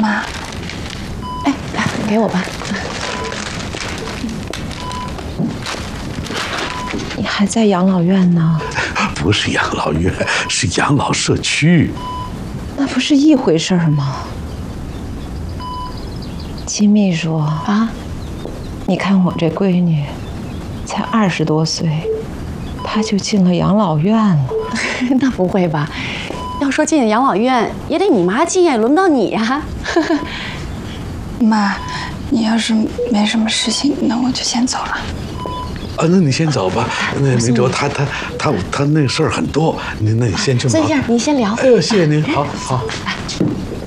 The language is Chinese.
妈， 哎，给我吧。你还在养老院呢？ 不是养老院，是养老社区。 那不是一回事吗？金秘书啊，你看我这闺女，才20多岁，她就进了养老院了。 那不会吧？要说进养老院，也得你妈进呀，轮不到你呀。 妈，你要是没什么事情，那我就先走了。 啊，那你先走吧。那明州他那个事儿很多，那你先去忙。 这样，你先聊。 哎呦，谢谢您，好好。 来。